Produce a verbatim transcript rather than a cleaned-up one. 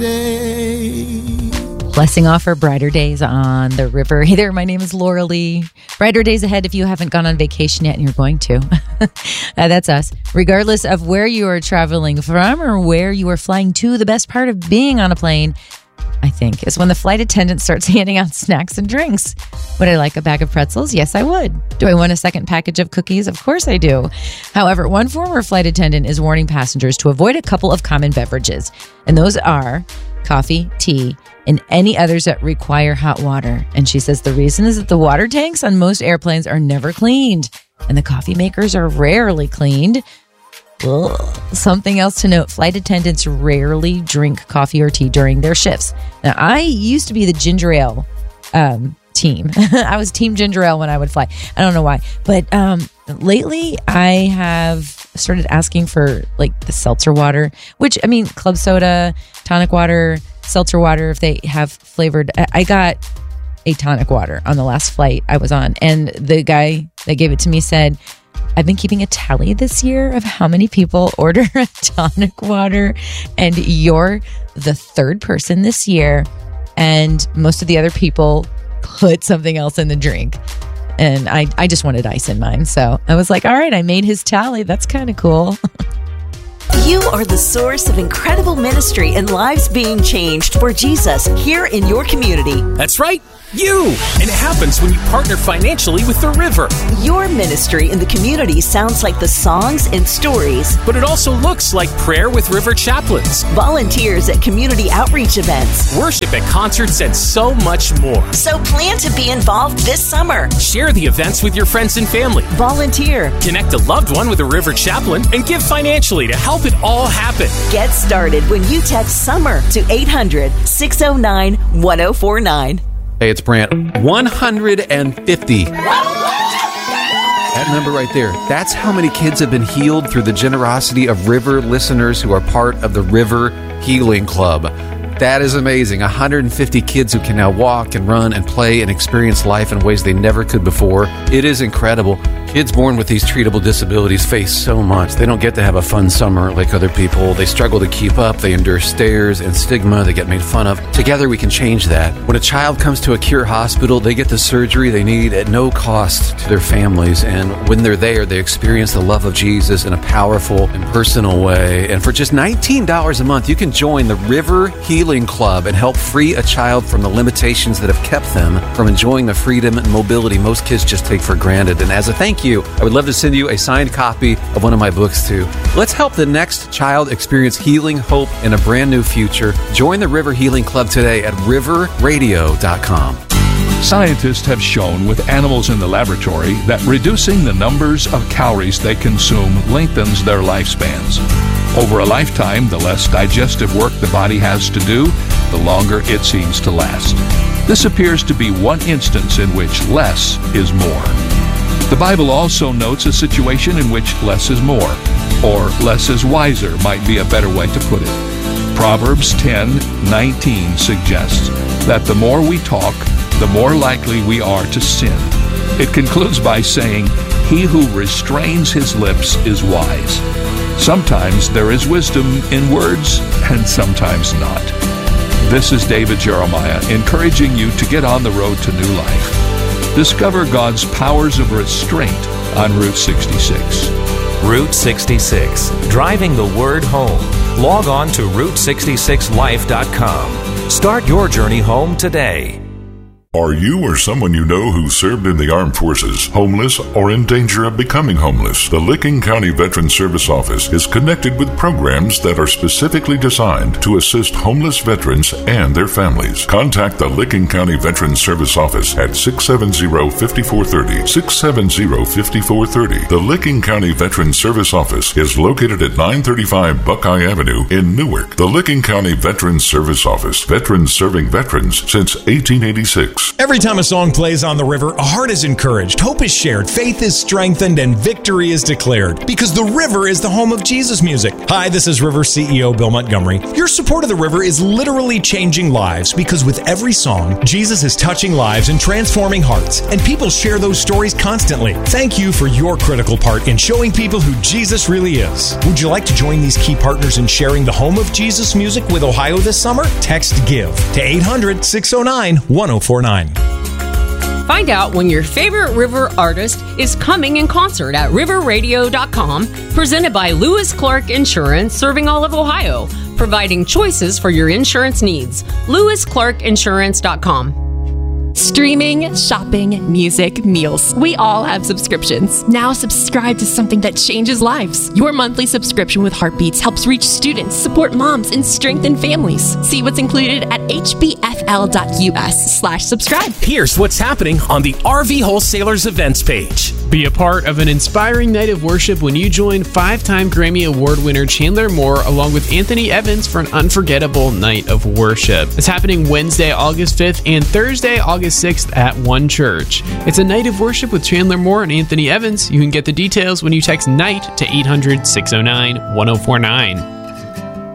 Blessing off for brighter days on the river. Hey there, my name is Laura Lee. Brighter days ahead if you haven't gone on vacation yet and you're going to. uh, that's us. Regardless of where you are traveling from or where you are flying to, the best part of being on a plane, I think, is when the flight attendant starts handing out snacks and drinks. Would I like a bag of pretzels? Yes, I would. Do I want a second package of cookies? Of course I do. However, one former flight attendant is warning passengers to avoid a couple of common beverages, and those are coffee, tea, and any others that require hot water. And she says the reason is that the water tanks on most airplanes are never cleaned, and the coffee makers are rarely cleaned. Ugh. Something else to note, flight attendants rarely drink coffee or tea during their shifts. Now, I used to be the ginger ale um, team. I was team ginger ale when I would fly. I don't know why. But um, lately, I have started asking for like the seltzer water, which, I mean, club soda, tonic water, seltzer water, if they have flavored. I got a tonic water on the last flight I was on. And the guy that gave it to me said, I've been keeping a tally this year of how many people order a tonic water, and you're the third person this year, and most of the other people put something else in the drink. And I, I just wanted ice in mine. So I was like, all right, I made his tally. That's kind of cool. You are the source of incredible ministry and lives being changed for Jesus here in your community. That's right, you! And it happens when you partner financially with The River. Your ministry in the community sounds like the songs and stories. But it also looks like prayer with River chaplains, volunteers at community outreach events, worship at concerts, and so much more. So plan to be involved this summer. Share the events with your friends and family. Volunteer. Connect a loved one with a River chaplain and give financially to help it all happen. Get started when you text SUMMER to eight hundred, six oh nine, one oh four nine. Hey, it's Brant. one hundred fifty. That number right there, that's how many kids have been healed through the generosity of River listeners who are part of the River Healing Club. That is amazing. one hundred fifty kids who can now walk and run and play and experience life in ways they never could before. It is incredible. Kids born with these treatable disabilities face so much. They don't get to have a fun summer like other people. They struggle to keep up. They endure stares and stigma. They get made fun of. Together, we can change that. When a child comes to a Cure hospital, they get the surgery they need at no cost to their families. And when they're there, they experience the love of Jesus in a powerful and personal way. And for just nineteen dollars a month, you can join the River Healing Club and help free a child from the limitations that have kept them from enjoying the freedom and mobility most kids just take for granted. And as a thank you, I would love to send you a signed copy of one of my books too. Let's help the next child experience healing, hope, and a brand new future. Join the River Healing Club today at river radio dot com. Scientists have shown with animals in the laboratory that reducing the numbers of calories they consume lengthens their lifespans. Over a lifetime, the less digestive work the body has to do, the longer it seems to last. This appears to be one instance in which less is more. The Bible also notes a situation in which less is more, or less is wiser might be a better way to put it. Proverbs ten nineteen suggests that the more we talk, the more likely we are to sin. It concludes by saying, "He who restrains his lips is wise." Sometimes there is wisdom in words, and sometimes not. This is David Jeremiah encouraging you to get on the road to new life. Discover God's powers of restraint on Route sixty-six. Route sixty-six, driving the word home. Log on to route sixty-six life dot com. Start your journey home today. Are you or someone you know who served in the armed forces homeless or in danger of becoming homeless? The Licking County Veterans Service Office is connected with programs that are specifically designed to assist homeless veterans and their families. Contact the Licking County Veterans Service Office at six seven zero, five four three zero, six seven zero, five four three zero. The Licking County Veterans Service Office is located at nine thirty-five Buckeye Avenue in Newark. The Licking County Veterans Service Office. Veterans serving veterans since eighteen eighty-six. six. Every time a song plays on the river, a heart is encouraged, hope is shared, faith is strengthened, and victory is declared. Because the river is the home of Jesus music. Hi, this is River C E O Bill Montgomery. Your support of the river is literally changing lives, because with every song, Jesus is touching lives and transforming hearts, and people share those stories constantly. Thank you for your critical part in showing people who Jesus really is. Would you like to join these key partners in sharing the home of Jesus music with Ohio this summer? Text GIVE to eight hundred, six oh nine, one oh four nine. Find out when your favorite river artist is coming in concert at river radio dot com, presented by Lewis Clark Insurance, serving all of Ohio, providing choices for your insurance needs. lewis clark insurance dot com. Streaming, shopping, music, meals. We all have subscriptions. Now subscribe to something that changes lives. Your monthly subscription with Heartbeats helps reach students, support moms, and strengthen families. See what's included at h b f l dot u s slash subscribe. Here's what's happening on the R V Wholesalers events page. Be a part of an inspiring night of worship when you join five-time Grammy Award winner Chandler Moore along with Anthony Evans for an unforgettable night of worship. It's happening Wednesday, August fifth and Thursday, August sixth at One Church. It's a night of worship with Chandler Moore and Anthony Evans. You can get the details when you text NIGHT to eight hundred, six oh nine, one oh four nine.